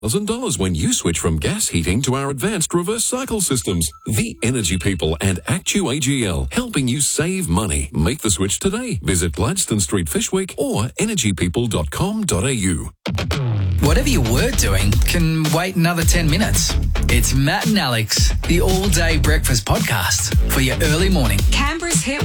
$1,000 when you switch from gas heating to our advanced reverse cycle systems. The Energy People and ActuAGL, helping you save money. Make the switch today. Visit Gladstone Street Fishwick or energypeople.com.au. Whatever you were doing can wait another 10 minutes. It's Matt and Alex, the all-day breakfast podcast for your early morning. Canberra's hit